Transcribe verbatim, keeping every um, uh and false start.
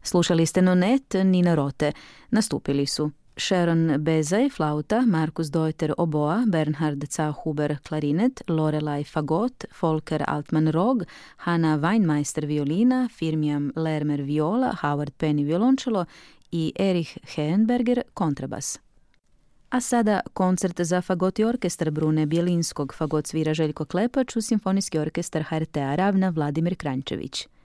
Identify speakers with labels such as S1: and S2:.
S1: Slušali ste Nonet Nina Rote. Nastupili su Sharon Bezaj, flauta, Markus Deuter, oboa, Bernhard Zauhuber, klarinet, Lorelei Fagot, Volker Altman Rog, Hanna Weinmeister, violina, Firmiam Lermer, viola, Howard Penny, violončelo i Erich Henberger, kontrabas. A sada koncert za fagot i orkestar Brune Bjelinskog. Fagot svira Željko Klepač, u Simfonijski orkestar H R T-a ravna Vladimir Kranjčević.